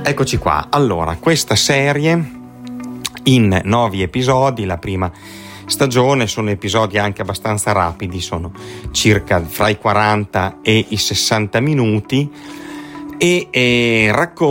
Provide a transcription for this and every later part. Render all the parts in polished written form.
Eccoci qua. Allora, questa serie in 9 episodi, la prima stagione, sono episodi anche abbastanza rapidi, sono circa fra i 40 e i 60 minuti e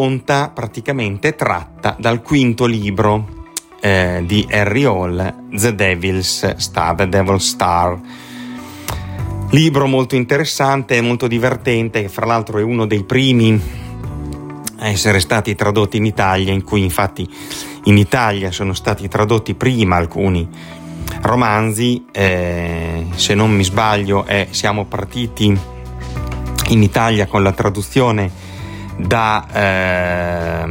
tratta dal quinto libro di Harry Hole, The Devil's Star. Libro molto interessante e molto divertente, che fra l'altro è uno dei primi a essere stati tradotti in Italia, in cui infatti in Italia sono stati tradotti prima alcuni romanzi, se non mi sbaglio siamo partiti in Italia con la traduzione da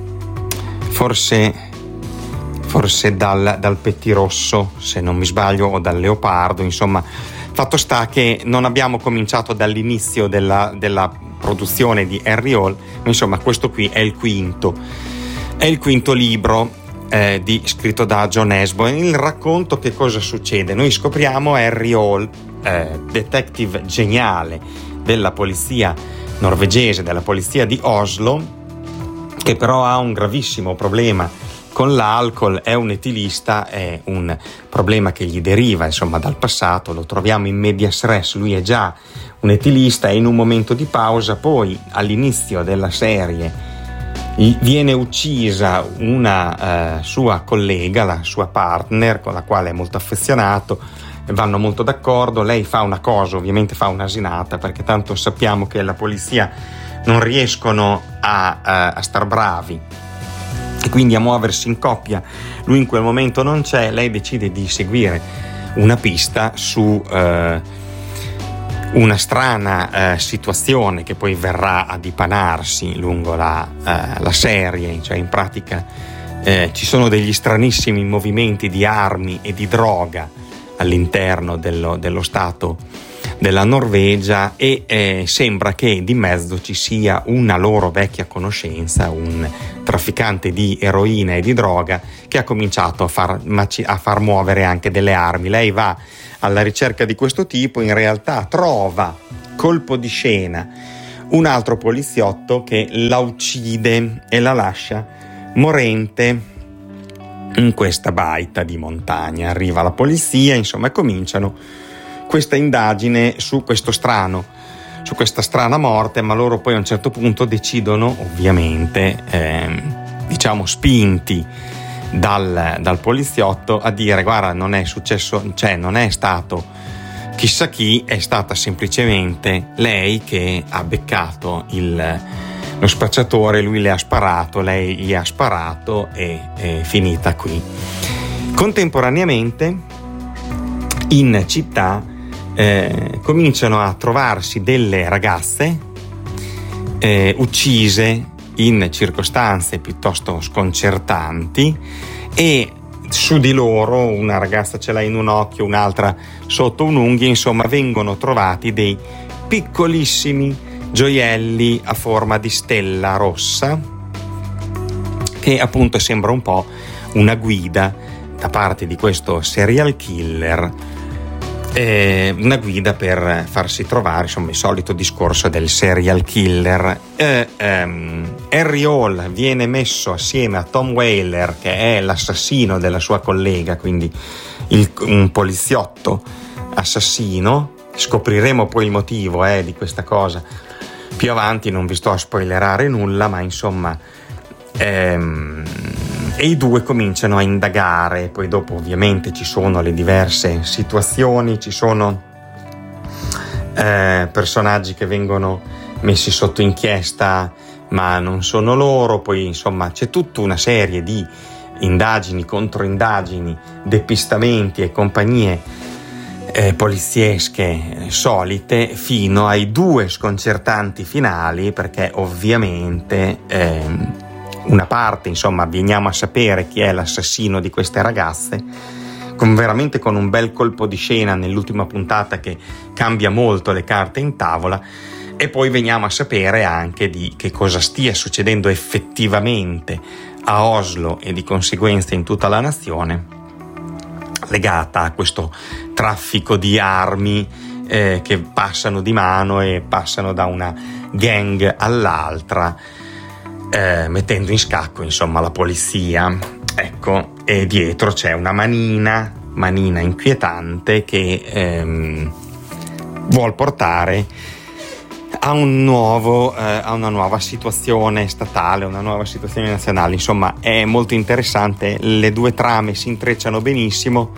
forse dal Pettirosso, se non mi sbaglio, o dal Leopardo. Insomma, fatto sta che non abbiamo cominciato dall'inizio della produzione di Harry Hole, ma insomma questo qui è il quinto libro scritto da John Esbo. Il racconto, che cosa succede? Noi scopriamo Harry Hole, detective geniale della polizia norvegese, della polizia di Oslo, che però ha un gravissimo problema con l'alcol, è un etilista, è un problema che gli deriva insomma dal passato. Lo troviamo in medias res, lui è già un etilista e in un momento di pausa, poi all'inizio della serie viene uccisa una sua collega, la sua partner, con la quale è molto affezionato, vanno molto d'accordo. Lei fa una cosa, ovviamente fa un'asinata, perché tanto sappiamo che la polizia non riescono a star bravi e quindi a muoversi in coppia. Lui in quel momento non c'è, lei decide di seguire una pista su una strana situazione che poi verrà a dipanarsi lungo la serie. Cioè, in pratica ci sono degli stranissimi movimenti di armi e di droga all'interno dello stato della Norvegia e sembra che di mezzo ci sia una loro vecchia conoscenza, un trafficante di eroina e di droga, che ha cominciato a far muovere anche delle armi. Lei va alla ricerca di questo tipo, in realtà trova, colpo di scena, un altro poliziotto che la uccide e la lascia morente in questa baita di montagna. Arriva la polizia, insomma, e cominciano questa indagine su questa strana morte, ma loro poi a un certo punto decidono, ovviamente spinti dal poliziotto, a dire: guarda, non è successo, cioè non è stato chissà chi, è stata semplicemente lei che ha beccato lo spacciatore, lui le ha sparato, lei gli ha sparato e è finita qui. Contemporaneamente in città cominciano a trovarsi delle ragazze uccise in circostanze piuttosto sconcertanti, e su di loro, una ragazza ce l'ha in un occhio, un'altra sotto un'unghia, insomma vengono trovati dei piccolissimi gioielli a forma di stella rossa, che appunto sembra un po' una guida da parte di questo serial killer, una guida per farsi trovare, insomma il solito discorso del serial killer. Harry Hole viene messo assieme a Tom Whaler, che è l'assassino della sua collega, quindi un poliziotto assassino. Scopriremo poi il motivo di questa cosa più avanti, non vi sto a spoilerare nulla, ma insomma e i due cominciano a indagare. Poi dopo ovviamente ci sono le diverse situazioni, ci sono personaggi che vengono messi sotto inchiesta ma non sono loro. Poi insomma c'è tutta una serie di indagini, controindagini, depistamenti e compagnie poliziesche solite, fino ai due sconcertanti finali, perché ovviamente una parte, insomma, veniamo a sapere chi è l'assassino di queste ragazze, veramente con un bel colpo di scena nell'ultima puntata che cambia molto le carte in tavola, e poi veniamo a sapere anche di che cosa stia succedendo effettivamente a Oslo e di conseguenza in tutta la nazione, legata a questo traffico di armi che passano di mano e passano da una gang all'altra. mettendo in scacco insomma la polizia. Ecco, e dietro c'è una manina inquietante che vuol portare a una nuova situazione statale, una nuova situazione nazionale. Insomma, è molto interessante, le due trame si intrecciano benissimo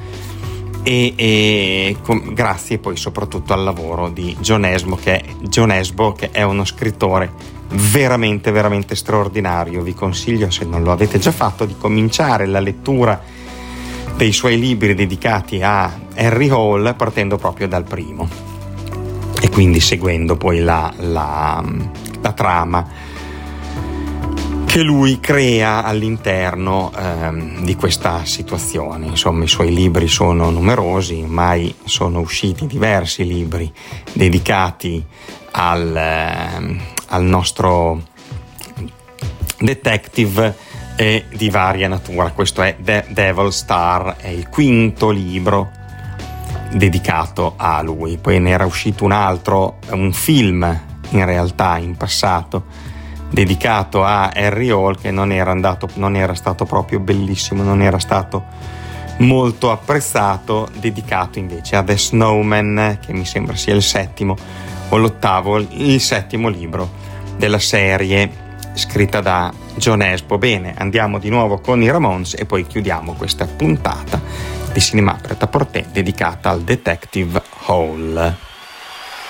e grazie poi soprattutto al lavoro di John Esbo, che è uno scrittore veramente veramente straordinario. Vi consiglio, se non lo avete già fatto, di cominciare la lettura dei suoi libri dedicati a Henry Hall partendo proprio dal primo e quindi seguendo poi la trama che lui crea all'interno di questa situazione. Insomma, i suoi libri sono numerosi, ormai sono usciti diversi libri dedicati al nostro detective di varia natura. Questo è The Devil's Star, è il quinto libro dedicato a lui. Poi ne era uscito un film in realtà in passato dedicato a Henry Hall, che non era stato proprio bellissimo, non era stato molto apprezzato, dedicato invece a The Snowman, che mi sembra sia il settimo libro della serie scritta da John Esbo. Bene, andiamo di nuovo con i Ramones e poi chiudiamo questa puntata di Cinema Pret-à-Porter dedicata al Detective Hall.